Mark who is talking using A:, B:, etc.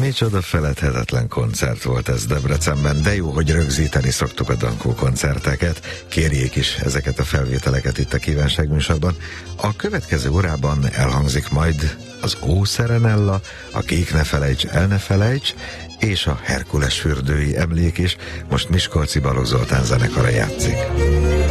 A: Micsoda feledhetetlen koncert volt ez Debrecenben, de jó, hogy rögzíteni szoktuk a Dankó koncerteket. Kérjék is ezeket a felvételeket itt a Kívánság műsorban. A következő órában elhangzik majd az Ó Szerenella, a Kék ne felejts, el ne felejts, és a Herkules fürdői emlék is. Most Miskolci Balogh Zoltán zenekara játszik.